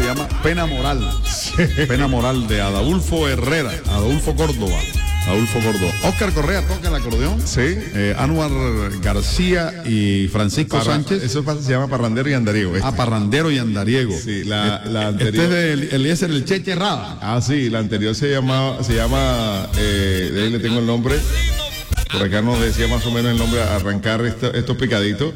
llama Pena Moral. Pena Moral de Adolfo Herrera, Adolfo Córdoba. Oscar Correa toca el acordeón. Sí. Anwar García y Francisco Sánchez. Eso se llama Parrandero y Andariego. Parrandero y Andariego. Sí, la anterior. Este es de Eliezer el Cheche Rada. Ah, sí, la anterior se llama, de ahí le tengo el nombre. Por acá nos decía más o menos el nombre, arrancar estos picaditos.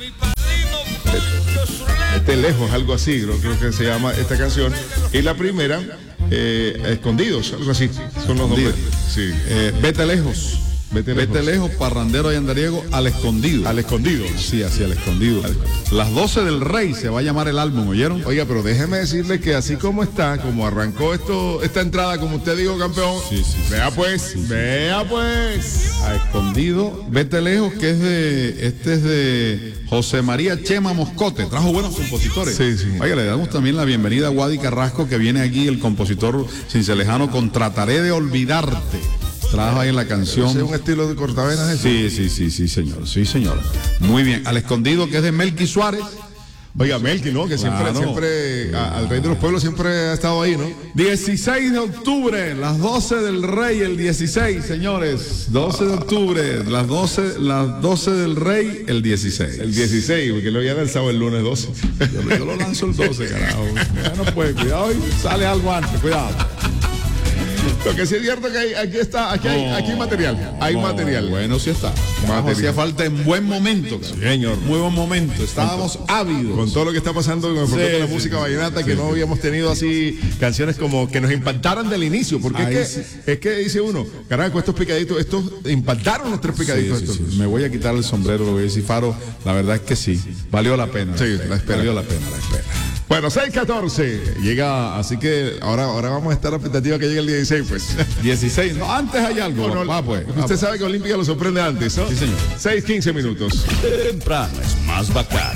Lejos, algo así, creo que se llama esta canción. Y la primera, Escondidos, algo así. Son los nombres. Sí. Vete lejos. Vete lejos, Parrandero y Andariego, al escondido. Al escondido. Sí, así, al escondido. Las 12 del Rey se va a llamar el álbum, ¿oyeron? Oiga, pero déjeme decirle que así como arrancó esta entrada, como usted dijo, campeón. Sí. Vea pues. A escondido, Vete lejos, que es de José María Chema Moscote. Trajo buenos compositores. Sí. Oiga, le damos también la bienvenida a Wadi Carrasco, que viene aquí, el compositor cincelejano, con Trataré de olvidarte. Trabaja ahí en la canción. ¿Es un estilo de cortavenas eso? Sí, señor. Muy bien. Al escondido, que es de Melqui Suárez. Oiga, Melqui, ¿no? Que siempre al rey de los pueblos siempre ha estado ahí, ¿no? 16 de octubre, las 12 del Rey, el 16, señores. 12 de octubre, las 12 del Rey, el 16. El 16, porque lo había lanzado el lunes 12. Yo lo lanzo el 12, carajo. Ya no puede, cuidado, sale algo antes, cuidado. Lo que sí es cierto que aquí hay material. Hay material. Bueno, sí está. Hacía falta en buen momento. Señor. Muy buen momento. Estábamos ávidos. Con todo lo que está pasando con el frontón de la música vallenata, que no habíamos tenido así canciones como que nos impactaran del inicio. Porque es que dice uno, carajo, estos picaditos, estos impactaron los tres picaditos. Sí. Me voy a quitar el sombrero, lo voy a decir, Faro. La verdad es que sí. Valió la pena. Sí, la espera. Valió la pena. Bueno, 6:14 llega, así que ahora vamos a estar a la expectativa que llegue el 16, pues. 16, no, antes hay algo. Usted sabe que Olímpica lo sorprende antes, ¿no? Sí, señor. 6:15 minutos. Temprano es más bacán.